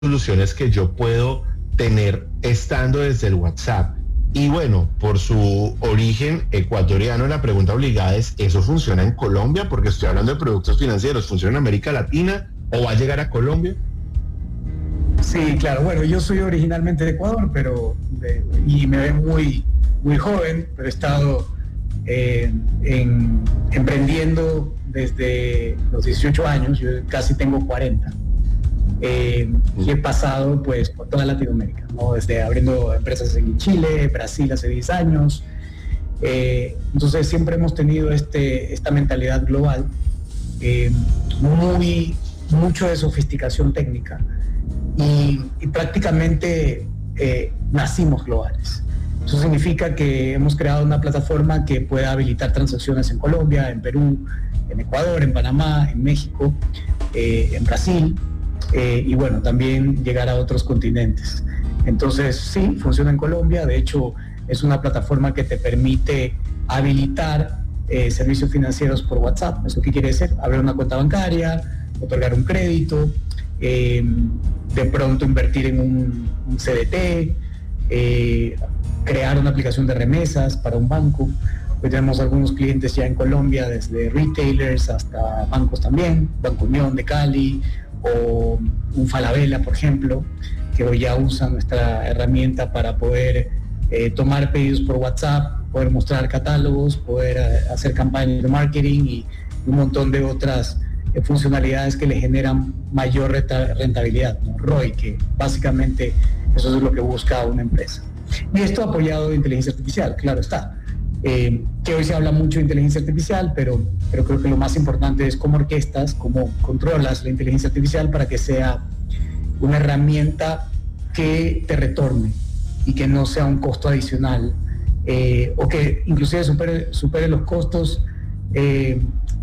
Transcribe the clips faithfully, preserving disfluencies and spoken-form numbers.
soluciones que yo puedo tener estando desde el WhatsApp. Y bueno, por su origen ecuatoriano, la pregunta obligada es, ¿eso funciona en Colombia? Porque estoy hablando de productos financieros, ¿funciona en América Latina o va a llegar a Colombia? Sí, claro. Bueno, yo soy originalmente de Ecuador, pero de, y me ven muy, muy joven, pero he estado eh, en, emprendiendo desde los dieciocho años, yo casi tengo cuarenta. Eh, y he pasado pues por toda Latinoamérica, ¿no? Desde abriendo empresas en Chile, Brasil hace diez años. Eh, entonces siempre hemos tenido este, esta mentalidad global, eh, muy, mucho de sofisticación técnica y, y prácticamente eh, nacimos globales. Eso significa que hemos creado una plataforma que pueda habilitar transacciones en Colombia, en Perú, en Ecuador, en Panamá, en México, eh, en Brasil. Eh, y bueno, también llegar a otros continentes. Entonces, sí, funciona en Colombia. De hecho, es una plataforma que te permite habilitar eh, servicios financieros por WhatsApp. ¿Eso qué quiere decir? Abrir una cuenta bancaria, otorgar un crédito, eh, de pronto invertir en un, un C D T, eh, crear una aplicación de remesas para un banco. Hoy tenemos algunos clientes ya en Colombia, desde retailers hasta bancos también, Banco Unión de Cali, o un Falabella, por ejemplo, que hoy ya usan nuestra herramienta para poder eh, tomar pedidos por WhatsApp, poder mostrar catálogos, poder eh, hacer campañas de marketing y un montón de otras eh, funcionalidades que le generan mayor rentabilidad, ¿no? R O I, que básicamente eso es lo que busca una empresa. Y esto apoyado de inteligencia artificial, claro está. Eh, que hoy se habla mucho de inteligencia artificial, pero, pero creo que lo más importante es cómo orquestas, cómo controlas la inteligencia artificial para que sea una herramienta que te retorne y que no sea un costo adicional, eh, o que inclusive supere, supere los costos eh,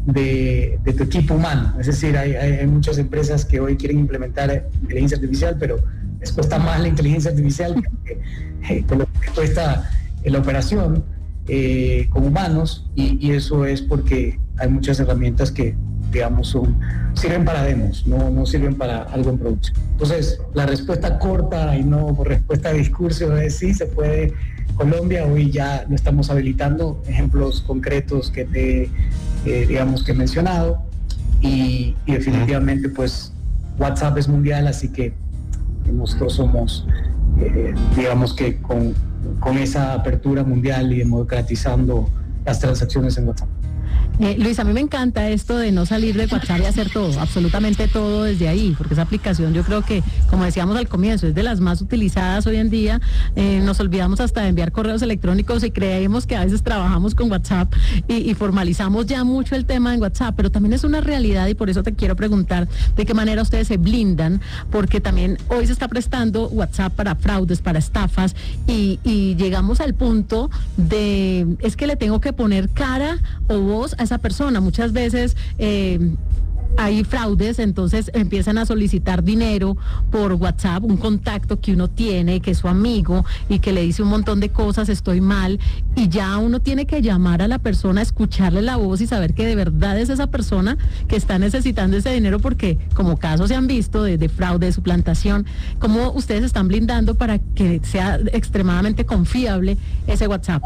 de, de tu equipo humano. Es decir, hay, hay, hay muchas empresas que hoy quieren implementar inteligencia artificial, pero les cuesta más la inteligencia artificial que, que, que lo que cuesta en la operación. Eh, con humanos, y, y eso es porque hay muchas herramientas que, digamos, son, sirven para demos, no, no sirven para algo en producción. Entonces, la respuesta corta y no por respuesta de discurso es sí, se puede. Colombia, hoy ya lo estamos habilitando, ejemplos concretos que te, eh, digamos, que he mencionado, y, y definitivamente, pues, WhatsApp es mundial, así que nosotros somos, eh, digamos que con con esa apertura mundial y democratizando las transacciones en WhatsApp. Eh, Luis, a mí me encanta esto de no salir de WhatsApp y hacer todo, absolutamente todo desde ahí, porque esa aplicación yo creo que, como decíamos al comienzo, es de las más utilizadas hoy en día. Eh, nos olvidamos hasta de enviar correos electrónicos y creemos que a veces trabajamos con WhatsApp y, y formalizamos ya mucho el tema en WhatsApp, pero también es una realidad y por eso te quiero preguntar de qué manera ustedes se blindan, porque también hoy se está prestando WhatsApp para fraudes, para estafas y, y llegamos al punto de, es que le tengo que poner cara o voz a esa persona. Muchas veces eh, hay fraudes, entonces empiezan a solicitar dinero por WhatsApp, un contacto que uno tiene, que es su amigo y que le dice un montón de cosas, estoy mal, y ya uno tiene que llamar a la persona, escucharle la voz y saber que de verdad es esa persona que está necesitando ese dinero, porque como casos se han visto de, de fraude, de suplantación. ¿Cómo ustedes están blindando para que sea extremadamente confiable ese WhatsApp?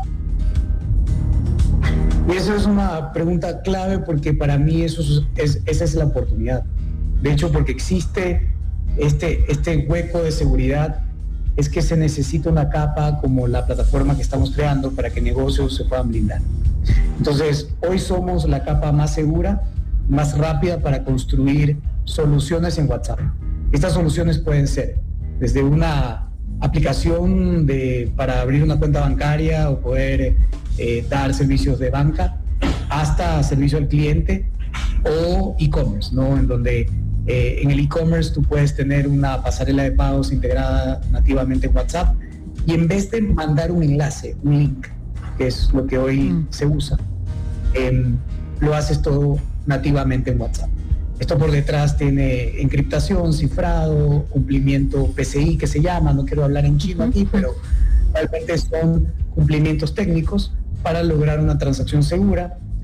Y eso es una pregunta clave, porque para mí eso es, es, esa es la oportunidad. De hecho, porque existe este, este hueco de seguridad, es que se necesita una capa como la plataforma que estamos creando para que negocios se puedan blindar. Entonces, hoy somos la capa más segura, más rápida para construir soluciones en WhatsApp. Estas soluciones pueden ser desde una aplicación de, para abrir una cuenta bancaria o poder eh, dar servicios de banca, hasta servicio al cliente o e-commerce, ¿no? En donde eh, en el e-commerce tú puedes tener una pasarela de pagos integrada nativamente en WhatsApp, y en vez de mandar un enlace, un link, que es lo que hoy mm. se usa, eh, lo haces todo nativamente en WhatsApp. Esto por detrás tiene encriptación, cifrado, cumplimiento P C I que se llama, no quiero hablar en chino aquí, pero realmente son cumplimientos técnicos para lograr una transacción segura,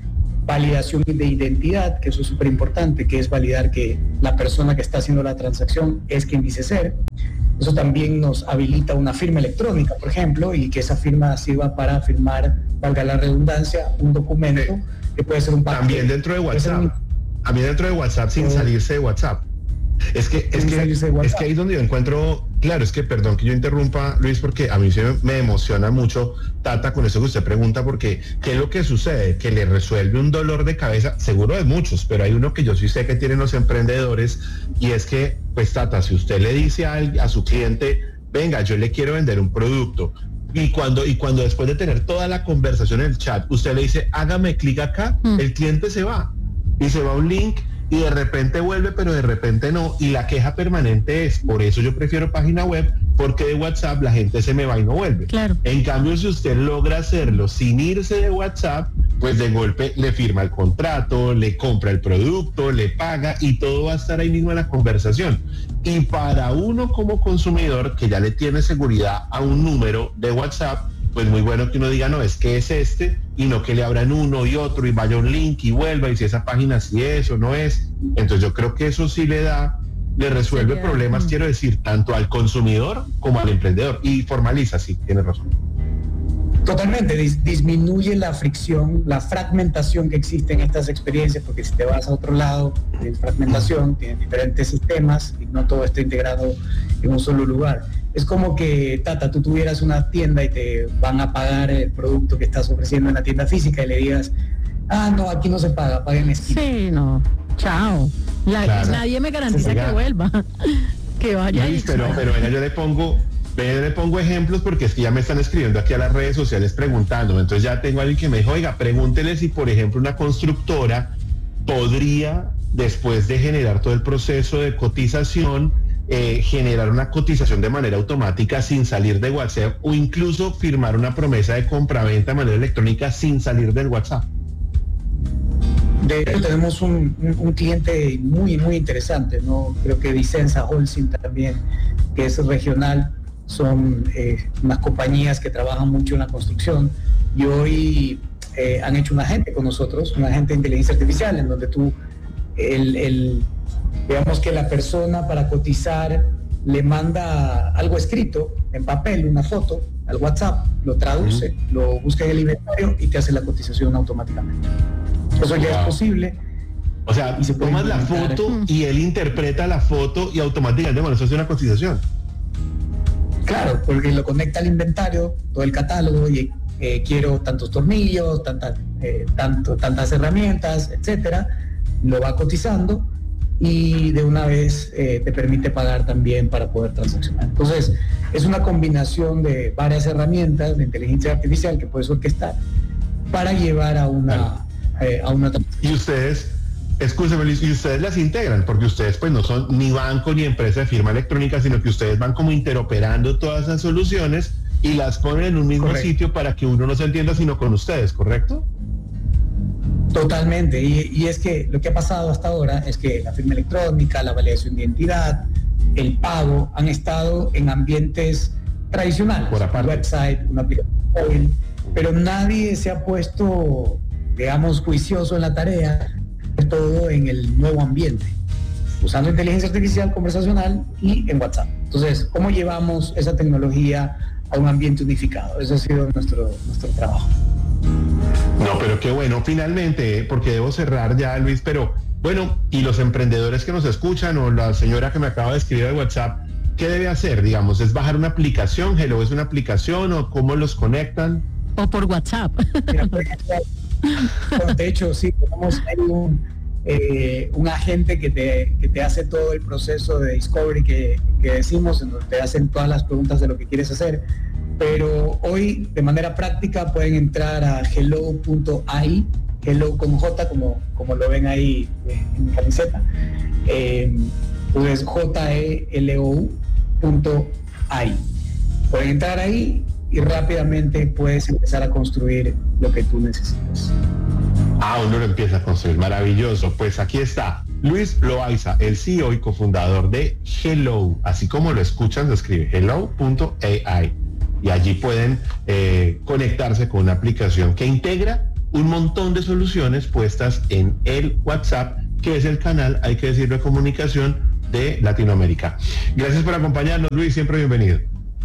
validación de identidad, que eso es súper importante, que es validar que la persona que está haciendo la transacción es quien dice ser. Eso también nos habilita una firma electrónica, por ejemplo, y que esa firma sirva para firmar, valga la redundancia, un documento sí. que puede ser un papel. También dentro de WhatsApp. Un... También dentro de WhatsApp sin oh. salirse de WhatsApp. Es que, es, que, es que ahí es donde yo encuentro, claro, es que perdón que yo interrumpa, Luis, porque a mí se me emociona mucho, Tata, con eso que usted pregunta, porque ¿qué es lo que sucede? Que le resuelve un dolor de cabeza, seguro de muchos, pero hay uno que yo sí sé que tienen los emprendedores, y es que, pues Tata, si usted le dice a, a su cliente, venga, yo le quiero vender un producto, y cuando, y cuando después de tener toda la conversación en el chat, usted le dice, hágame clic acá, mm. el cliente se va, y se va a un link, y de repente vuelve, pero de repente no, y la queja permanente es, por eso yo prefiero página web, porque de WhatsApp la gente se me va y no vuelve. Claro. En cambio, si usted logra hacerlo sin irse de WhatsApp, pues de golpe le firma el contrato, le compra el producto, le paga y todo va a estar ahí mismo en la conversación. Y para uno como consumidor que ya le tiene seguridad a un número de WhatsApp, pues muy bueno que uno diga, no, es que es este, y no que le abran uno y otro y vaya un link y vuelva, y si esa página sí es o no es. Entonces yo creo que eso sí le da, le resuelve sí, problemas, quiero decir, tanto al consumidor como al emprendedor, y formaliza, sí, tiene razón. Totalmente, dis- disminuye la fricción, la fragmentación que existe en estas experiencias, porque si te vas a otro lado, tienes fragmentación, tienes diferentes sistemas y no todo está integrado en un solo lugar. Es como que, Tata, tú tuvieras una tienda y te van a pagar el producto que estás ofreciendo en la tienda física y le digas, ah, no, aquí no se paga, paga en esquina. Sí, no, chao. La, claro. Nadie me garantiza que vuelva, que vaya. Luis, pero, pero venga, yo le pongo... Yo le pongo ejemplos porque es que ya me están escribiendo aquí a las redes sociales preguntándome. Entonces ya tengo a alguien que me dijo, oiga, pregúntele si, por ejemplo, una constructora podría, después de generar todo el proceso de cotización, eh, generar una cotización de manera automática sin salir de WhatsApp, o incluso firmar una promesa de compraventa de manera electrónica sin salir del WhatsApp. De hecho, tenemos un, un, un cliente muy, muy interesante, ¿no? Creo que Vicenza Holcim también, que es regional. Son eh, unas compañías que trabajan mucho en la construcción y hoy eh, han hecho un agente con nosotros, un agente de inteligencia artificial, en donde tú, el, el, digamos que la persona para cotizar le manda algo escrito en papel, una foto, al WhatsApp, lo traduce, uh-huh. lo busca en el inventario y te hace la cotización automáticamente. Eso ya wow. es posible. O sea, y se tomas la foto uh-huh. y él interpreta la foto y automáticamente, bueno, eso hace una cotización. Claro, porque lo conecta al inventario, todo el catálogo, y eh, quiero tantos tornillos, tantas, eh, tanto, tantas herramientas, etcétera, lo va cotizando y de una vez eh, te permite pagar también para poder transaccionar. Entonces, es una combinación de varias herramientas de inteligencia artificial que puedes orquestar para llevar a una, claro. eh, a una transacción. ¿Y ustedes? Escúcheme, Luis, y ustedes las integran, porque ustedes pues no son ni banco ni empresa de firma electrónica, sino que ustedes van como interoperando todas esas soluciones y las ponen en un mismo Correcto. Sitio para que uno no se entienda sino con ustedes, ¿correcto? Totalmente, y, y es que lo que ha pasado hasta ahora es que la firma electrónica, la validación de identidad, el pago, han estado en ambientes tradicionales, Por aparte. un website, una aplicación móvil, pero nadie se ha puesto, digamos, juicioso en la tarea, todo en el nuevo ambiente, usando inteligencia artificial conversacional y en WhatsApp. Entonces, ¿cómo llevamos esa tecnología a un ambiente unificado? Ese ha sido nuestro, nuestro trabajo. No, pero qué bueno, finalmente, porque debo cerrar ya, Luis, pero bueno, y los emprendedores que nos escuchan o la señora que me acaba de escribir al WhatsApp, ¿qué debe hacer? Digamos, ¿es bajar una aplicación? ¿Hello es una aplicación o cómo los conectan? O por WhatsApp. Mira, por ejemplo, bueno, de hecho, sí, tenemos ahí un, eh, un agente que te, que te hace todo el proceso de discovery que, que decimos, en donde te hacen todas las preguntas de lo que quieres hacer, pero hoy de manera práctica pueden entrar a hello punto a i, hello con J, como, como lo ven ahí en mi camiseta, eh, pues J E L O U punto a i. Pueden entrar ahí y rápidamente puedes empezar a construir lo que tú necesitas. Ah, uno lo empieza a construir, maravilloso. Pues aquí está Luis Loaiza, el C E O y cofundador de Hello, así como lo escuchan, se escribe hello punto a i, y allí pueden eh, conectarse con una aplicación que integra un montón de soluciones puestas en el WhatsApp, que es el canal, hay que decirlo, de comunicación de Latinoamérica. Gracias por acompañarnos, Luis, siempre bienvenido.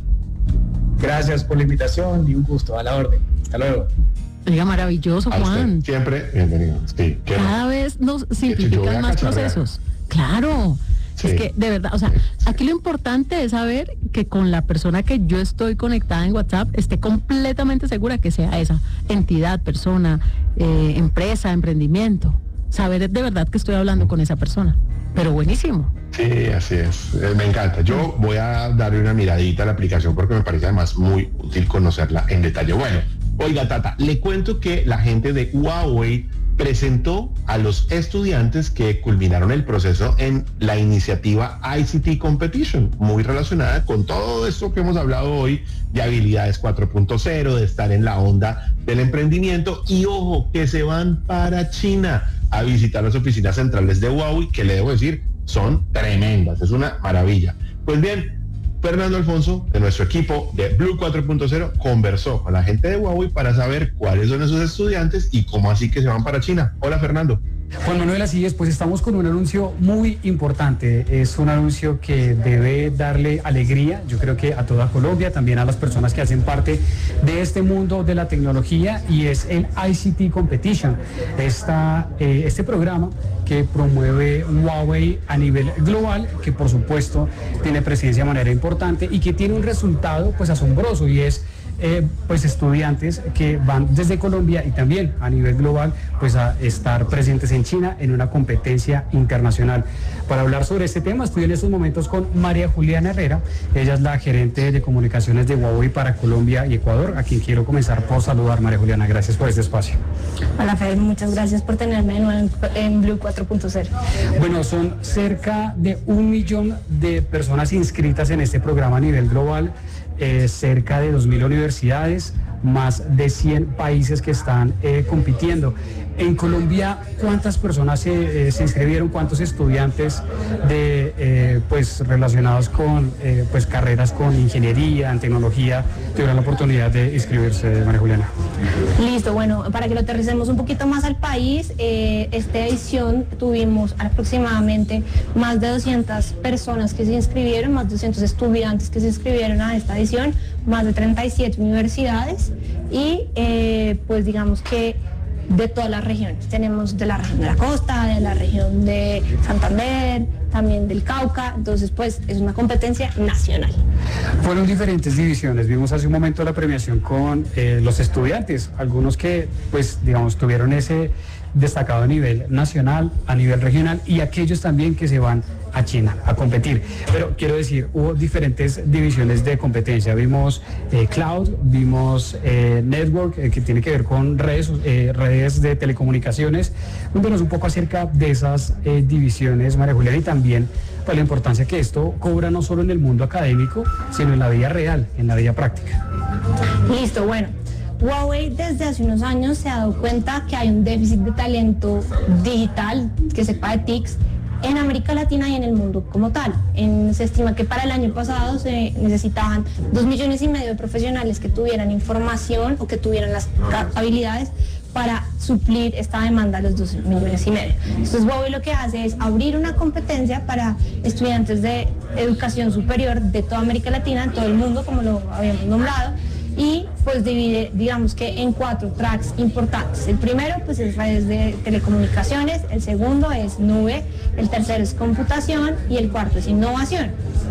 Gracias por la invitación y un gusto, a la orden. Hasta luego. Oiga, maravilloso, A Juan. usted, siempre bienvenido. Sí, Cada vez nos simplifican más procesos. Claro. Sí. Es que, de verdad, o sea, aquí lo importante es saber que con la persona que yo estoy conectada en WhatsApp esté completamente segura que sea esa entidad, persona, eh, empresa, emprendimiento. Saber de verdad que estoy hablando con esa persona. Pero buenísimo. Sí, así es. Eh, me encanta. Yo voy a darle una miradita a la aplicación porque me parece además muy útil conocerla en detalle. Bueno, oiga, Tata, le cuento que la gente de Huawei presentó a los estudiantes que culminaron el proceso en la iniciativa I C T Competition, muy relacionada con todo esto que hemos hablado hoy de habilidades cuatro punto cero, de estar en la onda del emprendimiento. Y ojo, que se van para China a visitar las oficinas centrales de Huawei, que le debo decir, son tremendas, es una maravilla. Pues bien, Fernando Alfonso, de nuestro equipo de Blue cuatro punto cero, conversó con la gente de Huawei para saber cuáles son esos estudiantes y cómo así que se van para China. Hola, Fernando. Juan Manuel, así es, pues estamos con un anuncio muy importante. Es un anuncio que debe darle alegría, yo creo que a toda Colombia, también a las personas que hacen parte de este mundo de la tecnología, y es el I C T Competition. Esta, eh, este programa que promueve Huawei a nivel global, que por supuesto tiene presencia de manera importante y que tiene un resultado pues asombroso, y es Eh, pues estudiantes que van desde Colombia y también a nivel global pues a estar presentes en China en una competencia internacional. Para hablar sobre este tema estoy en estos momentos con María Juliana Herrera. Ella es la gerente de comunicaciones de Huawei para Colombia y Ecuador, a quien quiero comenzar por saludar. María Juliana, gracias por este espacio. Hola, Fer, muchas gracias por tenerme de nuevo en, en Blue cuatro punto cero. Bueno, son cerca de un millón de personas inscritas en este programa a nivel global. Eh, cerca de dos mil universidades, más de cien países que están eh, compitiendo. En Colombia, ¿cuántas personas se, eh, se inscribieron? ¿Cuántos estudiantes de eh, pues relacionados con eh, pues carreras con ingeniería, en tecnología, tuvieron la oportunidad de inscribirse, María Juliana? Listo, bueno, para que lo aterricemos un poquito más al país, eh, esta edición tuvimos aproximadamente más de doscientas personas que se inscribieron, más de doscientos estudiantes que se inscribieron a esta edición, más de treinta y siete universidades y eh, pues digamos que de todas las regiones. Tenemos de la región de la costa, de la región de Santander, también del Cauca, entonces pues es una competencia nacional. Fueron diferentes divisiones, vimos hace un momento la premiación con eh, los estudiantes, algunos que pues digamos tuvieron ese destacado a nivel nacional, a nivel regional, y aquellos también que se van a China a competir. Pero quiero decir, hubo diferentes divisiones de competencia. Vimos eh, Cloud, vimos eh, Network, eh, que tiene que ver con redes, eh, redes de telecomunicaciones. Cuéntanos un poco acerca de esas eh, divisiones, María Juliana, y también pues, la importancia que esto cobra no solo en el mundo académico, sino en la vida real, en la vida práctica. Listo, bueno. Huawei desde hace unos años se ha dado cuenta que hay un déficit de talento digital, que sepa de T I Cs, en América Latina y en el mundo como tal. En, se estima que para el año pasado se necesitaban dos millones y medio de profesionales que tuvieran información o que tuvieran las habilidades para suplir esta demanda de los dos millones y medio. Entonces Huawei lo que hace es abrir una competencia para estudiantes de educación superior de toda América Latina, en todo el mundo, como lo habíamos nombrado, y pues divide, digamos que en cuatro tracks importantes. El primero pues es redes de telecomunicaciones, el segundo es nube, el tercero es computación y el cuarto es innovación.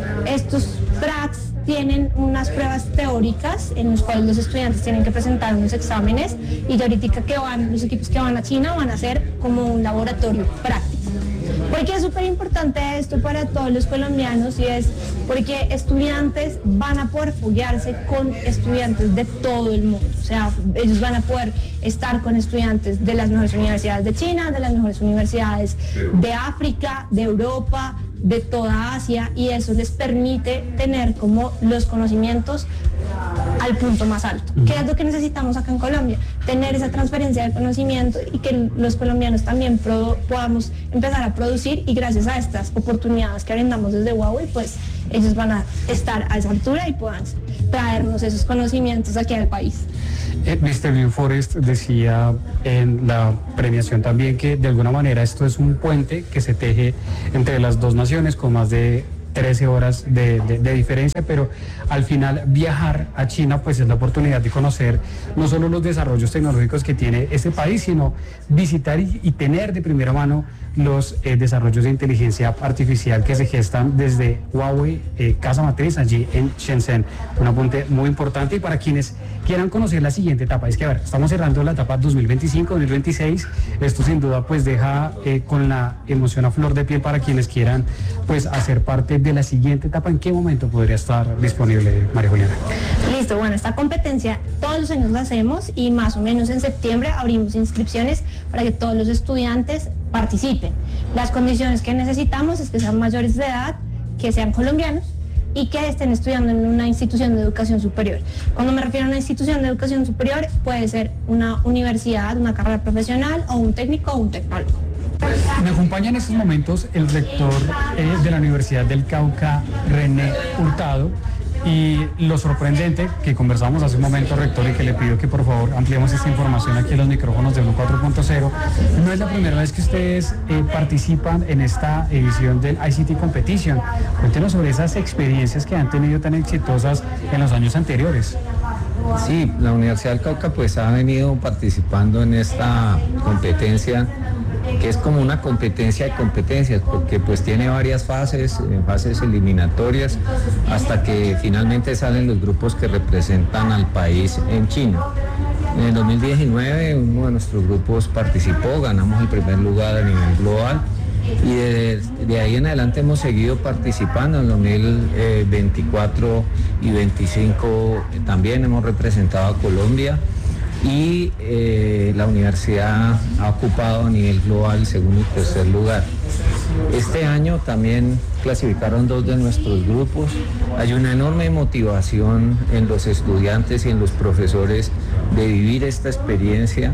Estos tracks tienen unas pruebas teóricas en los cuales los estudiantes tienen que presentar unos exámenes, y ahorita que van, los equipos que van a China van a hacer como un laboratorio práctico. ¿Por qué es súper importante esto para todos los colombianos? Y es porque estudiantes van a poder foguearse con estudiantes de todo el mundo. O sea, ellos van a poder estar con estudiantes de las mejores universidades de China, de las mejores universidades de África, de Europa, de toda Asia, y eso les permite tener como los conocimientos al punto más alto. ¿Qué es lo que necesitamos acá en Colombia? Tener esa transferencia de conocimiento y que los colombianos también pro, podamos empezar a producir, y gracias a estas oportunidades que brindamos desde Huawei, pues ellos van a estar a esa altura y puedan traernos esos conocimientos aquí al país. Eh, mister Green Forest decía en la premiación también que de alguna manera esto es un puente que se teje entre las dos naciones con más de trece horas de, de, de diferencia, pero al final viajar a China pues es la oportunidad de conocer no solo los desarrollos tecnológicos que tiene este país, sino visitar y, y tener de primera mano los eh, desarrollos de inteligencia artificial que se gestan desde Huawei, eh, casa matriz allí en Shenzhen. Un apunte muy importante, y para quienes quieran conocer la siguiente etapa, es que a ver, estamos cerrando la etapa dos mil veinticinco dos mil veintiséis, esto sin duda pues deja eh, con la emoción a flor de piel para quienes quieran pues hacer parte de la siguiente etapa. ¿En qué momento podría estar disponible, María Juliana? Listo, bueno, esta competencia todos los años la hacemos y más o menos en septiembre abrimos inscripciones para que todos los estudiantes participen. Las condiciones que necesitamos es que sean mayores de edad, que sean colombianos y que estén estudiando en una institución de educación superior. Cuando me refiero a una institución de educación superior, puede ser una universidad, una carrera profesional o un técnico o un tecnólogo. Me acompaña en estos momentos el rector eh, de la Universidad del Cauca, René Hurtado, y lo sorprendente que conversábamos hace un momento, rector, y que le pido que por favor ampliemos esta información aquí en los micrófonos de uno cuatro punto cero, no es la primera vez que ustedes eh, participan en esta edición del I C T Competition. Cuéntenos sobre esas experiencias que han tenido tan exitosas en los años anteriores. Sí, la Universidad del Cauca pues ha venido participando en esta competencia, que es como una competencia de competencias, porque pues tiene varias fases, fases eliminatorias, hasta que finalmente salen los grupos que representan al país en China. En el dos mil diecinueve uno de nuestros grupos participó, ganamos el primer lugar a nivel global, y de, de ahí en adelante hemos seguido participando. En dos mil veinticuatro y veinticinco también hemos representado a Colombia, y eh, la universidad ha ocupado a nivel global el segundo y tercer lugar. Este año también clasificaron dos de nuestros grupos. Hay una enorme motivación en los estudiantes y en los profesores de vivir esta experiencia.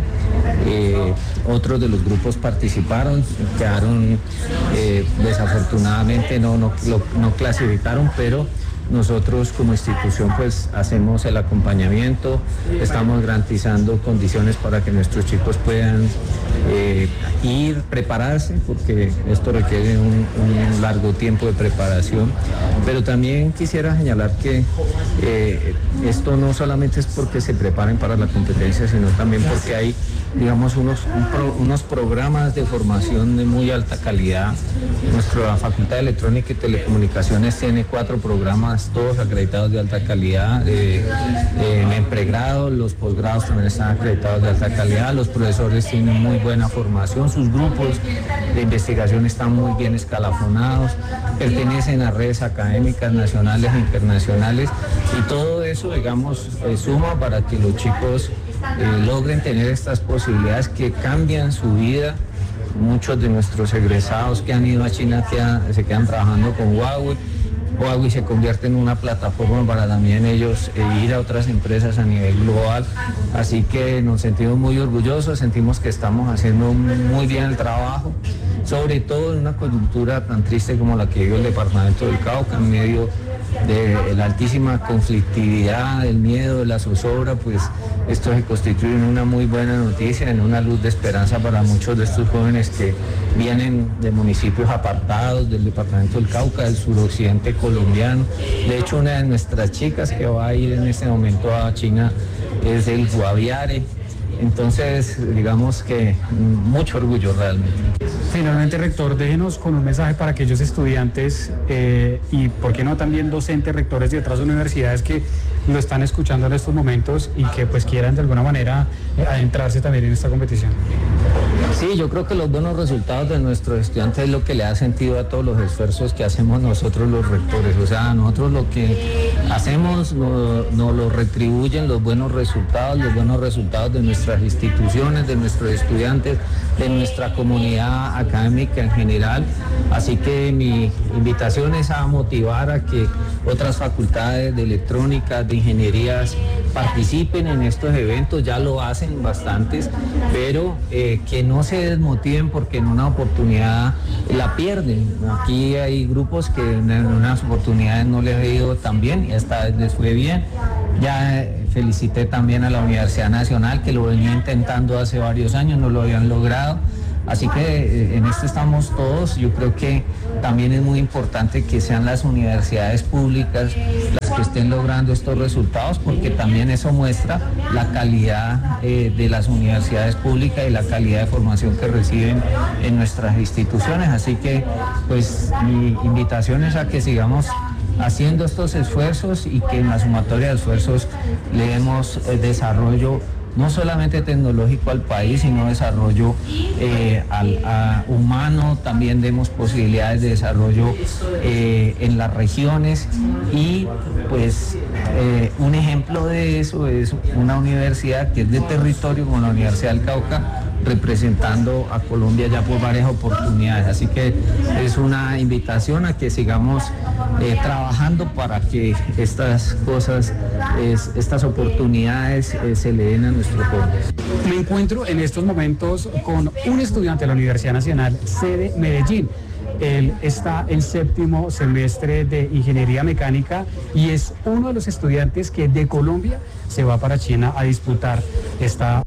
Eh, otros de los grupos participaron, quedaron, eh, desafortunadamente no, no, lo, no clasificaron, pero nosotros como institución pues hacemos el acompañamiento, estamos garantizando condiciones para que nuestros chicos puedan eh, ir, prepararse, porque esto requiere un, un largo tiempo de preparación. Pero también quisiera señalar que eh, esto no solamente es porque se preparen para la competencia, sino también porque hay, digamos, unos, un pro, unos programas de formación de muy alta calidad. Nuestra Facultad de Electrónica y Telecomunicaciones tiene cuatro programas, todos acreditados de alta calidad. Eh, eh, en pregrado, los posgrados también están acreditados de alta calidad. Los profesores tienen muy buena formación, sus grupos de investigación están muy bien escalafonados, pertenecen a redes académicas nacionales e internacionales, y todo eso, digamos, eh, suma para que los chicos Eh, logren tener estas posibilidades que cambian su vida. Muchos de nuestros egresados que han ido a China quedan, se quedan trabajando con Huawei. Huawei se convierte en una plataforma para también ellos eh, ir a otras empresas a nivel global. Así que nos sentimos muy orgullosos, sentimos que estamos haciendo muy bien el trabajo, sobre todo en una coyuntura tan triste como la que vive el departamento del Cauca, en medio de la altísima conflictividad, del miedo, de la zozobra. Pues esto se constituye en una muy buena noticia, en una luz de esperanza para muchos de estos jóvenes que vienen de municipios apartados del departamento del Cauca, del suroccidente colombiano. De hecho, una de nuestras chicas que va a ir en este momento a China es del Guaviare. Entonces, digamos que mucho orgullo realmente. Finalmente, rector, déjenos con un mensaje para aquellos estudiantes eh, y, por qué no, también docentes, rectores de otras universidades que lo están escuchando en estos momentos y que pues quieran de alguna manera eh, adentrarse también en esta competición. Sí, yo creo que los buenos resultados de nuestros estudiantes es lo que le da sentido a todos los esfuerzos que hacemos nosotros los rectores. O sea, nosotros lo que hacemos nos no lo retribuyen los buenos resultados, los buenos resultados de nuestras instituciones, de nuestros estudiantes, de nuestra comunidad académica en general. Así que mi invitación es a motivar a que otras facultades de electrónica, de ingenierías participen en estos eventos. Ya lo hacen bastantes, pero eh, que no se desmotiven porque en una oportunidad la pierden. Aquí hay grupos que en unas oportunidades no les ha ido tan bien y esta vez les fue bien. Ya felicité también a la Universidad Nacional, que lo venía intentando hace varios años, no lo habían logrado. Así que en esto estamos todos. Yo creo que también es muy importante que sean las universidades públicas las que estén logrando estos resultados, porque también eso muestra la calidad eh, de las universidades públicas y la calidad de formación que reciben en nuestras instituciones. Así que pues mi invitación es a que sigamos haciendo estos esfuerzos y que en la sumatoria de esfuerzos le demos eh, desarrollo no solamente tecnológico al país, sino desarrollo eh, al, a humano, también demos posibilidades de desarrollo eh, en las regiones y pues eh, un ejemplo de eso es una universidad que es de territorio como la Universidad del Cauca, representando a Colombia ya por varias oportunidades. Así que es una invitación a que sigamos eh, trabajando para que estas cosas, es, estas oportunidades eh, se le den a nuestro pueblo. Me encuentro en estos momentos con un estudiante de la Universidad Nacional, sede Medellín. Él está en séptimo semestre de Ingeniería Mecánica y es uno de los estudiantes que de Colombia se va para China a disputar esta...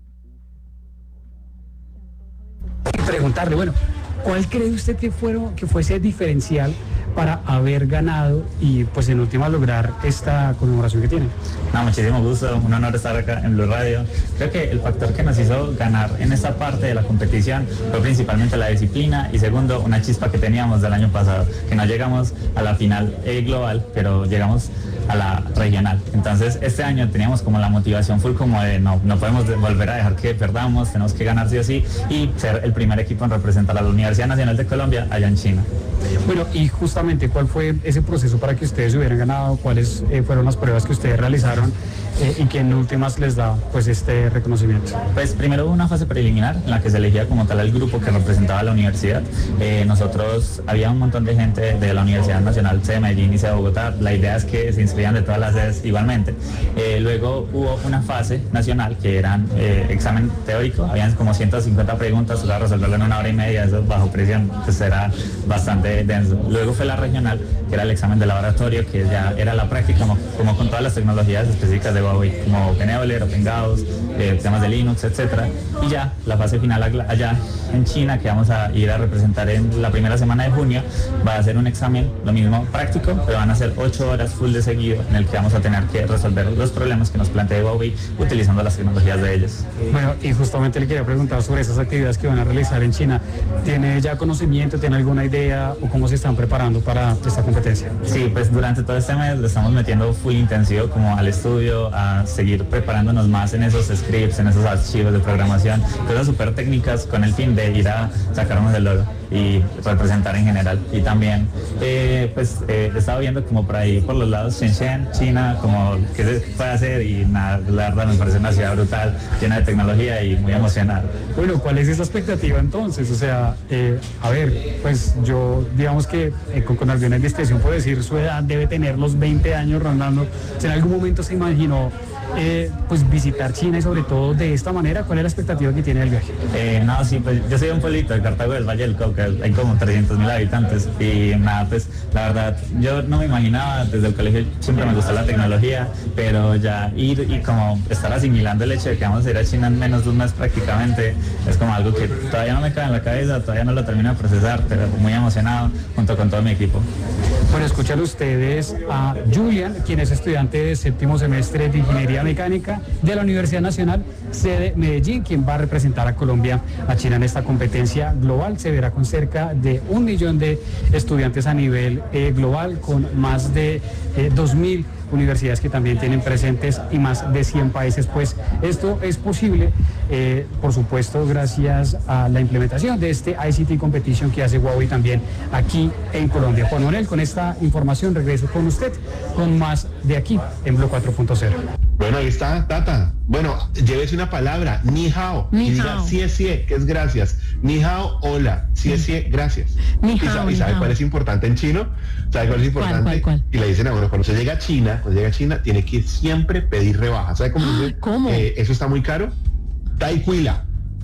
Preguntarle, bueno, ¿cuál cree usted que, fueron, que fuese diferencial para haber ganado y pues en última lograr esta conmemoración que tiene? No, muchísimo gusto, un honor estar acá en Blue Radio. Creo que el factor que nos hizo ganar en esta parte de la competición fue principalmente la disciplina y segundo, una chispa que teníamos del año pasado, que no llegamos a la final eh, global, pero llegamos a la regional. Entonces este año teníamos como la motivación full como de no, no podemos volver a dejar que perdamos, tenemos que ganar sí o sí y ser el primer equipo en representar a la Universidad Nacional de Colombia allá en China. Bueno, y justamente, ¿cuál fue ese proceso para que ustedes hubieran ganado? ¿Cuáles eh, fueron las pruebas que ustedes realizaron eh, y que en últimas les da pues este reconocimiento? Pues primero hubo una fase preliminar en la que se elegía como tal el grupo que representaba a la universidad. Eh, nosotros, había un montón de gente de la Universidad Nacional, C de Medellín y C de Bogotá. La idea es que se inscribían de todas las sedes igualmente. Eh, luego hubo una fase nacional que eran eh, examen teórico, habían como ciento cincuenta preguntas, para resolverlo en una hora y media, eso bajo presión, pues era bastante denso. Luego fue la regional, que era el examen de laboratorio, que ya era la práctica, como, como con todas las tecnologías específicas de Huawei, como Benevoler, OpenGauss, eh, temas de Linux, etcétera. Y ya la fase final allá en China, que vamos a ir a representar en la primera semana de junio, va a ser un examen, lo mismo práctico, pero van a ser ocho horas full de seguido, en el que vamos a tener que resolver los problemas que nos plantea Huawei utilizando las tecnologías de ellos. Bueno, y justamente le quería preguntar sobre esas actividades que van a realizar en China. ¿Tiene ya conocimiento, tiene alguna idea o cómo se están preparando para esta competencia? Sí, pues durante todo este mes le estamos metiendo full intensivo como al estudio, a seguir preparándonos más en esos scripts, en esos archivos de programación, cosas súper técnicas con el fin de ir a sacarnos el logro y representar en general. Y también eh, pues eh, he estado viendo como por ahí por los lados Shenzhen, China, como qué se puede hacer y nada, la verdad me parece una ciudad brutal, llena de tecnología y muy emocionada. Bueno, ¿cuál es esa expectativa entonces? O sea, eh, a ver, pues yo digamos que eh, con, con alguna discreción puedo decir su edad debe tener los veinte años rondando. Si en algún momento se imaginó eh, pues visitar China y sobre todo de esta manera, ¿cuál es la expectativa que tiene del viaje? Eh, no, sí, pues yo soy de un pueblito de Cartago del Valle del Cauca, hay como trescientos mil habitantes y nada, pues la verdad yo no me imaginaba, desde el colegio siempre me gustó la tecnología, pero ya ir y como estar asimilando el hecho de que vamos a ir a China en menos de un mes prácticamente, es como algo que todavía no me cae en la cabeza, todavía no lo termino de procesar, pero muy emocionado junto con todo mi equipo. Bueno, escuchan ustedes a Julian, quien es estudiante de séptimo semestre de Ingeniería Mecánica de la Universidad Nacional, sede Medellín, quien va a representar a Colombia a China en esta competencia global. Se verá con cerca de un millón de estudiantes a nivel eh, global, con más de eh, dos mil universidades que también tienen presentes y más de cien países. Pues esto es posible, eh, por supuesto, gracias a la implementación de este I C T Competition que hace Huawei también aquí en Colombia. Juan Manuel, con esta información regreso con usted con más de aquí en Blue cuatro punto cero. Bueno, ahí está, Tata. Bueno, llévese una palabra, ni hao, ni y diga sí es sí, que es gracias. Ni hao, hola, sí es sí, gracias. Ni ¿Y hao, sabe, ni y sabe hao. cuál es importante en chino? ¿Sabe cuál es importante? ¿Cuál, cuál, cuál? Y le dicen a uno, cuando se llega a China, cuando llega a China, tiene que siempre pedir rebajas. ¿Sabe cómo? ¿Cómo? Eh, eso está muy caro. Taicuila.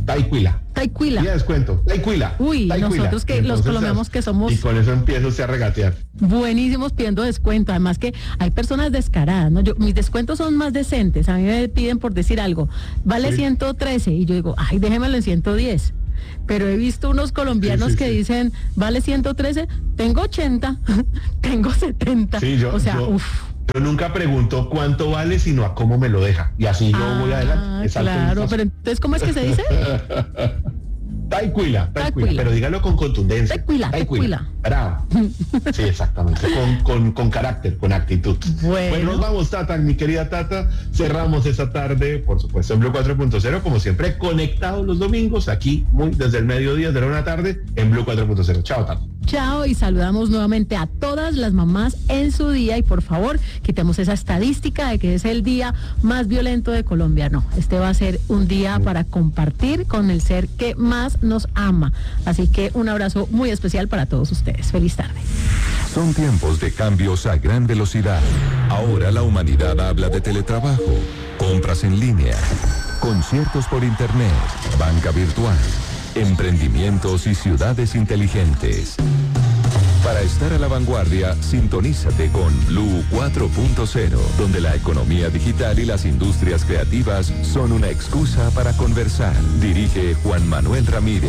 Taiquila. Taiquila. Ya descuento. Taiquila. Uy, Taiquila. nosotros que los colombianos que somos... Y con eso empiezo usted a regatear. Buenísimos pidiendo descuento. Además que hay personas descaradas, ¿no? Yo, mis descuentos son más decentes. A mí me piden por decir algo. Vale sí. ciento trece. Y yo digo, ay, déjemelo en ciento diez. Pero he visto unos colombianos sí, sí, que sí. dicen, vale ciento trece, tengo ochenta, tengo setenta. Sí, yo, o sea, yo, uff. Yo nunca pregunto cuánto vale, sino a cómo me lo deja. Y así yo ah, voy adelante. Exacto, claro, pero entonces, ¿cómo es que se dice? Taiquila, Taiquila, pero dígalo con contundencia. Taiquila, Taiquila. Bravo. Sí, exactamente, con, con, con carácter, con actitud. Bueno. bueno, nos vamos, Tata, mi querida Tata. Cerramos esta tarde, por supuesto, en Blue cuatro punto cero, como siempre, conectados los domingos, aquí, muy desde el mediodía de la una tarde, en Blue cuatro punto cero. Chao, Tata. Chao, y saludamos nuevamente a todas las mamás en su día, y por favor, quitemos esa estadística de que es el día más violento de Colombia. No, este va a ser un día para compartir con el ser que más nos ama. Así que un abrazo muy especial para todos ustedes. Feliz tarde. Son tiempos de cambios a gran velocidad. Ahora la humanidad habla de teletrabajo, compras en línea, conciertos por internet, banca virtual, emprendimientos y ciudades inteligentes. Para estar a la vanguardia, sintonízate con Blue cuatro punto cero, donde la economía digital y las industrias creativas son una excusa para conversar. Dirige Juan Manuel Ramírez.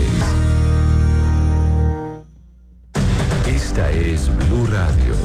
Esta es Blue Radio.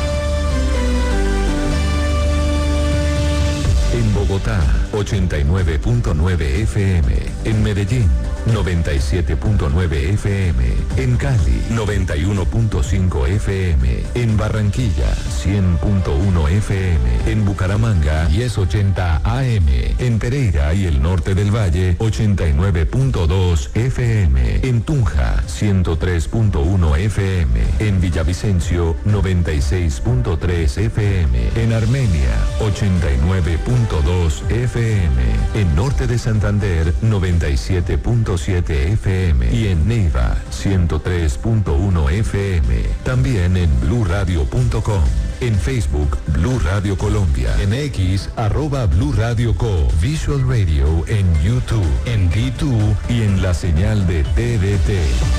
En Bogotá, ochenta y nueve punto nueve F M. En Medellín, noventa y siete punto nueve F M. En Cali, noventa y uno punto cinco F M. En Barranquilla, cien punto uno F M. En Bucaramanga, diez ochenta A M. En Pereira y el norte del Valle, ochenta y nueve punto dos F M. En Tunja, ciento tres punto uno F M. En Villavicencio, noventa y seis punto tres F M. En Armenia, ochenta y nueve punto dos F M. En norte de Santander, noventa y siete punto siete F M. Y en Neiva, ciento tres punto uno F M. También en blue radio punto com. En Facebook, Blue Radio Colombia. En X, arroba Blue Radio Co. Visual Radio en YouTube, en D dos y en la señal de T D T.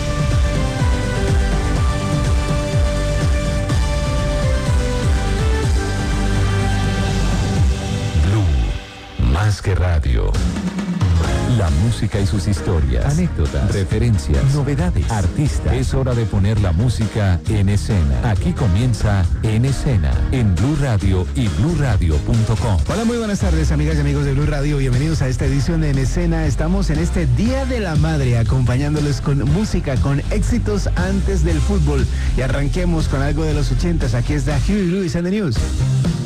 Blue, más que radio. La música y sus historias, anécdotas, referencias, novedades, artistas. Es hora de poner la música en escena. Aquí comienza En Escena, en Blue Radio y blue radio punto com. Hola, muy buenas tardes, amigas y amigos de Blue Radio. Bienvenidos a esta edición de En Escena. Estamos en este Día de la Madre, acompañándoles con música, con éxitos antes del fútbol. Y arranquemos con algo de los ochentas. Aquí está Huey Lewis and the News.